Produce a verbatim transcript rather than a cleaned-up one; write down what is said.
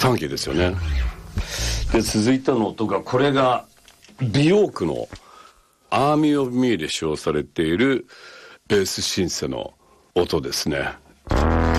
ファンキーですよね。で続いての音が、これがビヨークのアーミー・オブ・ミーで使用されているベースシンセの音ですね。